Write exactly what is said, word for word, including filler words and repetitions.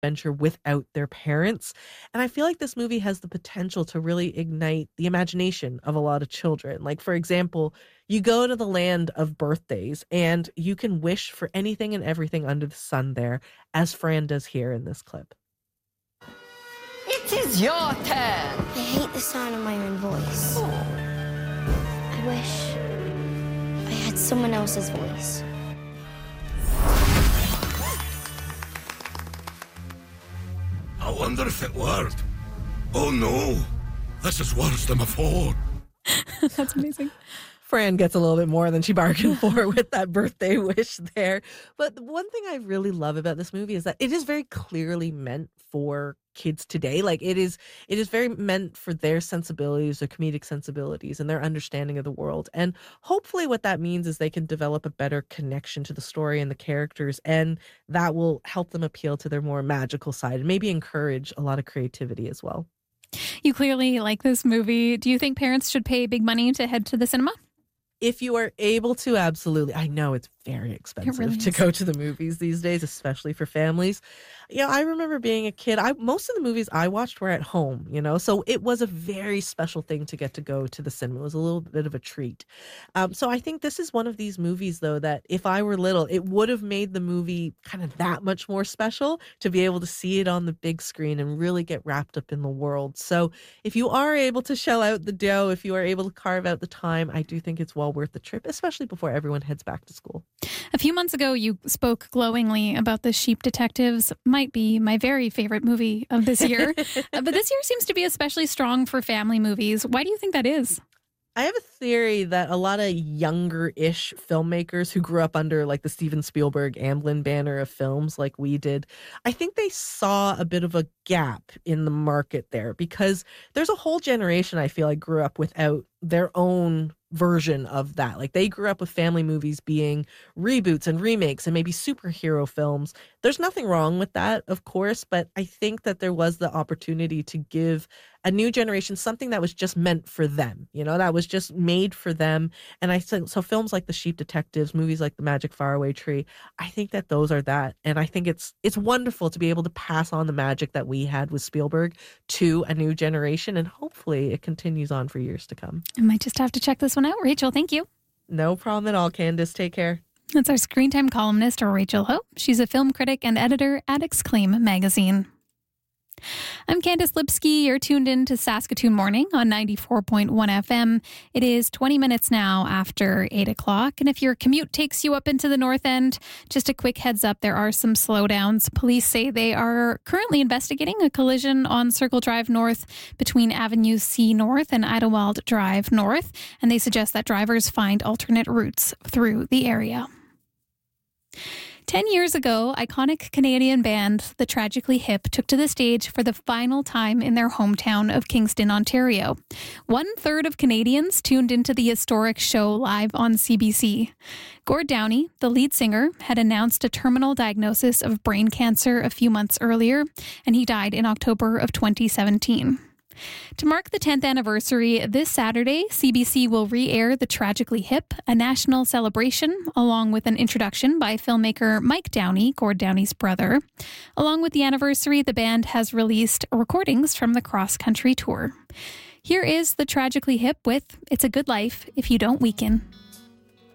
adventure without their parents. And I feel like this movie has the potential to really ignite the imagination of a lot of children. Like, for example, you go to the land of birthdays and you can wish for anything and everything under the sun there, as Fran does here in this clip. It is your turn. I hate the sound of my own voice. Oh. I wish I had someone else's voice. I wonder if it worked. Oh no, this is worse than before. That's amazing. Fran gets a little bit more than she bargained for with that birthday wish there. But the one thing I really love about this movie is that it is very clearly meant for kids today. Like it is, it is very meant for their sensibilities, their comedic sensibilities, and their understanding of the world. And hopefully what that means is they can develop a better connection to the story and the characters, and that will help them appeal to their more magical side and maybe encourage a lot of creativity as well. You clearly like this movie. Do you think parents should pay big money to head to the cinema? If you are able to, absolutely. I know it's very expensive really to is. go to the movies these days, especially for families. You know, I remember being a kid, I most of the movies I watched were at home, you know, so it was a very special thing to get to go to the cinema. It was a little bit of a treat. Um, so I think this is one of these movies, though, that if I were little, it would have made the movie kind of that much more special to be able to see it on the big screen and really get wrapped up in the world. So if you are able to shell out the dough, if you are able to carve out the time, I do think it's well worth the trip, especially before everyone heads back to school. A few months ago, you spoke glowingly about The Sheep Detectives. Might be my very favorite movie of this year. uh, but this year seems to be especially strong for family movies. Why do you think that is? I have a theory that a lot of younger-ish filmmakers who grew up under like the Steven Spielberg Amblin banner of films like we did, I think they saw a bit of a gap in the market there, because there's a whole generation I feel like grew up without their own version of that. Like they grew up with family movies being reboots and remakes and maybe superhero films. There's nothing wrong with that, of course, but I think that there was the opportunity to give a new generation something that was just meant for them, you know, that was just made for them. And I think so films like The Sheep Detectives, movies like The Magic Faraway Tree, I think that those are that. And I think it's it's wonderful to be able to pass on the magic that we had with Spielberg to a new generation, and hopefully it continues on for years to come. I might just have to check this one out. Rachel, thank you. No problem at all, Candace. Take care. That's our Screen Time columnist, Rachel Ho. She's a film critic and editor at Exclaim magazine. I'm Candace Lipsky. You're tuned in to Saskatoon Morning on ninety-four point one F M. It is twenty minutes now after eight o'clock. And if your commute takes you up into the North End, just a quick heads up, there are some slowdowns. Police say they are currently investigating a collision on Circle Drive North between Avenue C North and Idlewild Drive North. And they suggest that drivers find alternate routes through the area. Ten years ago, iconic Canadian band The Tragically Hip took to the stage for the final time in their hometown of Kingston, Ontario. One third of Canadians tuned into the historic show live on C B C. Gord Downie, the lead singer, had announced a terminal diagnosis of brain cancer a few months earlier, and he died in October of twenty seventeen. To mark the tenth anniversary, this Saturday, C B C will re-air The Tragically Hip, a national celebration, along with an introduction by filmmaker Mike Downie, Gord Downie's brother. Along with the anniversary, the band has released recordings from the cross-country tour. Here is The Tragically Hip with It's a Good Life If You Don't Weaken.